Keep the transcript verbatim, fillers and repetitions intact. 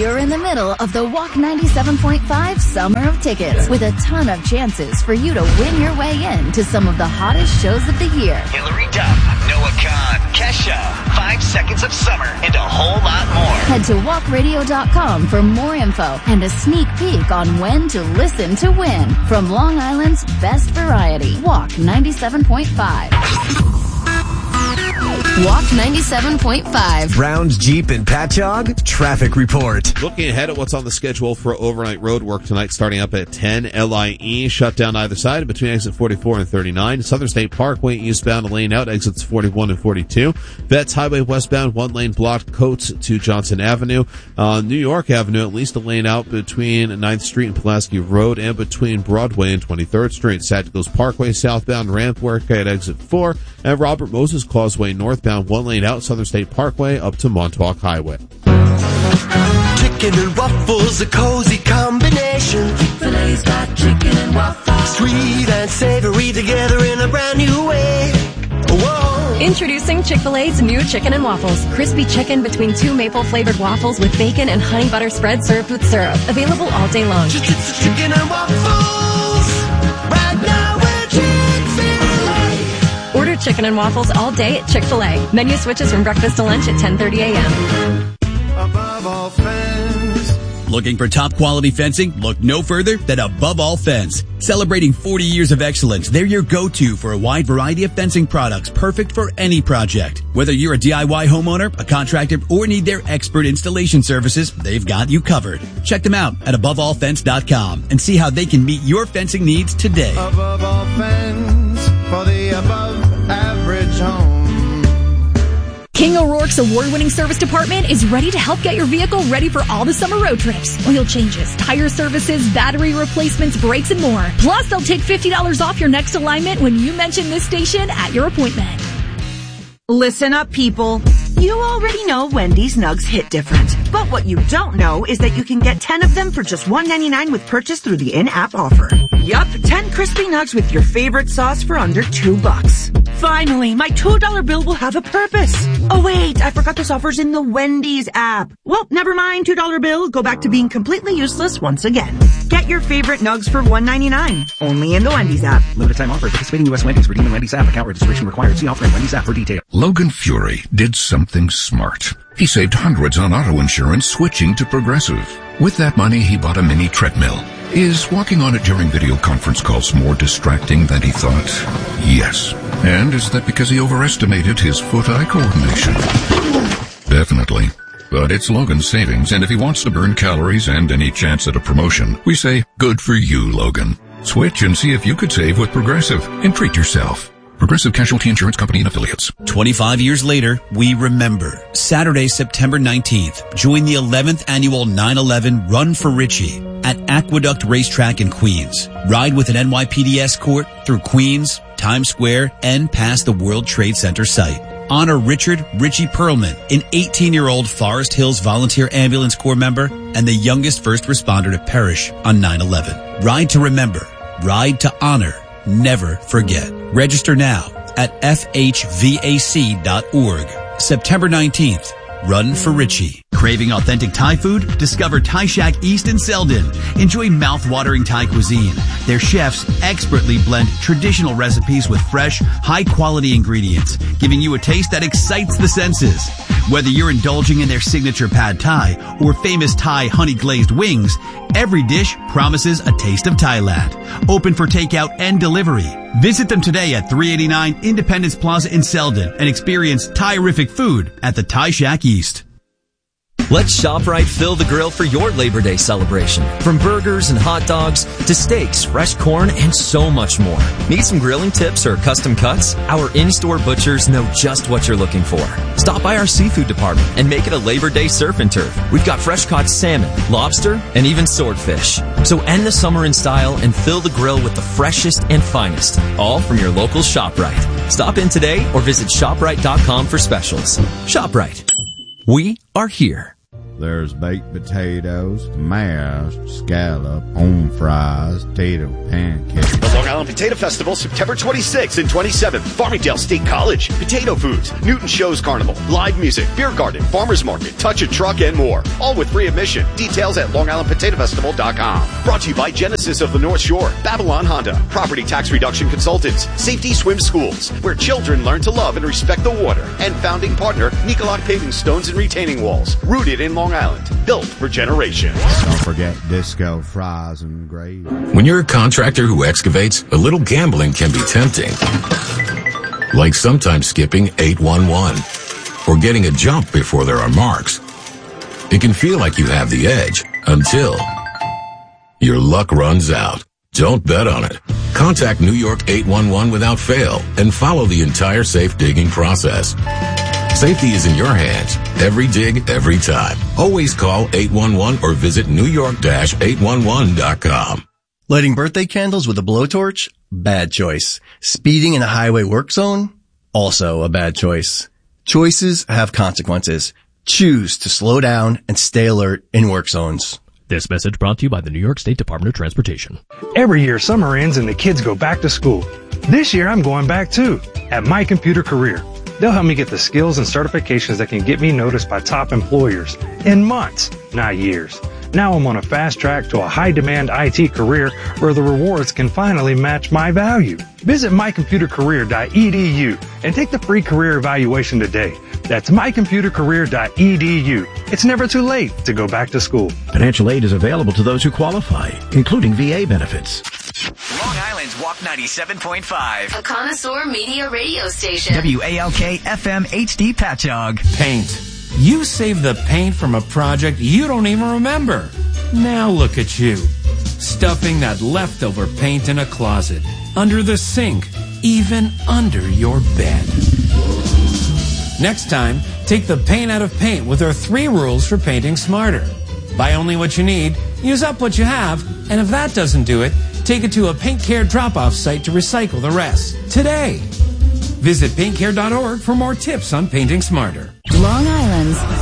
You're in the middle of the Walk ninety-seven point five Summer of Tickets with a ton of chances for you to win your way in to some of the hottest shows of the year. Hillary Duff, Noah Khan, Kesha, Five Seconds of Summer, and a whole lot more. Head to walk radio dot com for more info and a sneak peek on when to listen to win from Long Island's best variety. Walk ninety-seven point five. Walk ninety-seven point five. Browns, Jeep, and Patchogue traffic report. Looking ahead at what's on the schedule for overnight road work tonight, starting up at ten. L I E shut down either side between exit forty-four and thirty-nine. Southern State Parkway eastbound, a lane out, exits forty-one and forty-two. Betts Highway westbound, one lane blocked, Coates to Johnson Avenue. On New York Avenue, at least a lane out between ninth Street and Pulaski Road and between Broadway and twenty-third Street. Sagicos Parkway southbound, ramp work at exit four. And Robert Moses Causeway northbound, one lane out, Southern State Parkway up to Montauk Highway. Chicken and waffles, a cozy combination. Chick-fil-A's got chicken and waffles. Sweet and savory together in a brand new way. Whoa. Introducing Chick-fil-A's new chicken and waffles. Crispy chicken between two maple-flavored waffles with bacon and honey butter spread served with syrup. Available all day long. Chicken and waffles. Right now we're Chick-fil-A. Order chicken and waffles all day at Chick-fil-A. Menu switches from breakfast to lunch at ten thirty a.m. Above all fence. Looking for top quality fencing? Look no further than Above All Fence. Celebrating forty years of excellence, they're your go-to for a wide variety of fencing products perfect for any project. Whether you're a D I Y homeowner, a contractor, or need their expert installation services, they've got you covered. Check them out at above all fence dot com and see how they can meet your fencing needs today. Above all fence for the above average home. King O'Rourke's award-winning service department is ready to help get your vehicle ready for all the summer road trips. Oil changes, tire services, battery replacements, brakes, and more. Plus, they'll take fifty dollars off your next alignment when you mention this station at your appointment. Listen up, people. You already know Wendy's Nugs hit different. But what you don't know is that you can get ten of them for just one ninety-nine with purchase through the in-app offer. Yup, ten crispy nugs with your favorite sauce for under two bucks. Finally, my two dollar bill will have a purpose. Oh wait, I forgot this offer's in the Wendy's app. Well, never mind, two dollar bill. Go back to being completely useless once again. Get your favorite nugs for one ninety-nine. Only in the Wendy's app. Limited time offer. Participating U S Wendy's. Redeem the Wendy's app. Account registration required. See offer in Wendy's app for details. Logan Fury did something smart. He saved hundreds on auto insurance switching to Progressive. With that money, he bought a mini treadmill. Is walking on it during video conference calls more distracting than he thought? Yes. And is that because he overestimated his foot-eye coordination? Definitely. But it's Logan's savings, and if he wants to burn calories and any chance at a promotion, we say, good for you, Logan. Switch and see if you could save with Progressive and treat yourself. Progressive Casualty Insurance Company and Affiliates. twenty-five years later, we remember. Saturday, September nineteenth, join the eleventh annual nine eleven Run for Richie at Aqueduct Racetrack in Queens. Ride with an N Y P D escort through Queens, Times Square, and past the World Trade Center site. Honor Richard Richie Perlman, an eighteen-year-old Forest Hills Volunteer Ambulance Corps member and the youngest first responder to perish on nine eleven. Ride to remember. Ride to honor. Never forget. Register now at f h v a c dot org. September nineteenth. Run for Richie. Craving authentic Thai food? Discover Thai Shack East in Selden. Enjoy mouth-watering Thai cuisine. Their chefs expertly blend traditional recipes with fresh, high-quality ingredients, giving you a taste that excites the senses. Whether you're indulging in their signature pad Thai or famous Thai honey-glazed wings, every dish promises a taste of Thailand. Open for takeout and delivery. Visit them today at three eighty-nine Independence Plaza in Selden and experience Thai-rific food at the Thai Shack East. Let ShopRite fill the grill for your Labor Day celebration. From burgers and hot dogs to steaks, fresh corn, and so much more. Need some grilling tips or custom cuts? Our in-store butchers know just what you're looking for. Stop by our seafood department and make it a Labor Day surf and turf. We've got fresh-caught salmon, lobster, and even swordfish. So end the summer in style and fill the grill with the freshest and finest, all from your local ShopRite. Stop in today or visit shop rite dot com for specials. ShopRite. We are here. There's baked potatoes, mashed, scallop, home fries, potato pancakes. The Long Island Potato Festival, September twenty-sixth and twenty-seventh. Farmingdale State College, Potato Foods, Newton Shows Carnival, live music, beer garden, farmers market, touch a truck, and more. All with free admission. Details at long island potato festival dot com. Brought to you by Genesis of the North Shore, Babylon Honda, Property Tax Reduction Consultants, Safety Swim Schools, where children learn to love and respect the water, and founding partner, Nicolak Paving Stones and Retaining Walls, rooted in Long Island, built for generations. Don't forget disco fries and gravy. When you're a contractor who excavates, a little gambling can be tempting. Like sometimes skipping eight one one or getting a jump before there are marks. It can feel like you have the edge until your luck runs out. Don't bet on it. Contact New York eight one one without fail and follow the entire safe digging process. Safety is in your hands. Every dig, every time. Always call eight one one or visit new york dash eight one one dot com. Lighting birthday candles with a blowtorch? Bad choice. Speeding in a highway work zone? Also a bad choice. Choices have consequences. Choose to slow down and stay alert in work zones. This message brought to you by the New York State Department of Transportation. Every year summer ends and the kids go back to school. This year I'm going back too, at My Computer Career. They'll help me get the skills and certifications that can get me noticed by top employers in months, not years. Now I'm on a fast track to a high-demand I T career where the rewards can finally match my value. Visit my computer career dot e d u and take the free career evaluation today. That's my computer career dot e d u. It's never too late to go back to school. Financial aid is available to those who qualify, including V A benefits. Long Island's Walk ninety-seven point five. A connoisseur media radio station. W A L K F M H D Patchogue. Paint. You saved the paint from a project you don't even remember. Now look at you. Stuffing that leftover paint in a closet, under the sink, even under your bed. Next time, take the paint out of paint with our three rules for painting smarter. Buy only what you need, use up what you have, and if that doesn't do it, take it to a Paint Care drop-off site to recycle the rest. Today. Visit paint care dot org for more tips on painting smarter. Long Island's